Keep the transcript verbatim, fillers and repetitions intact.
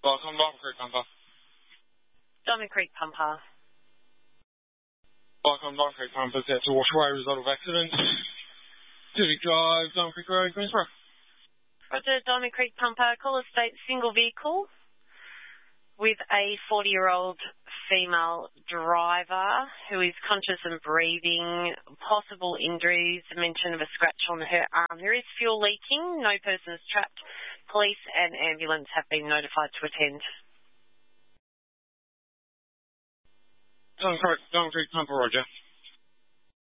Welcome, Diamond Creek Pumper. Diamond Creek Pumper. Welcome, Diamond Creek Pumper. That's a washaway result of accident. Civic Drive, Diamond Creek Road, Greensboro. Roger, Diamond Creek Pumper. Call a state single vehicle with a forty-year-old female driver who is conscious and breathing, possible injuries, mention of a scratch on her arm. There is fuel leaking, no persons trapped. Police and ambulance have been notified to attend. Diamond Creek, Diamond Creek Pumper, Roger.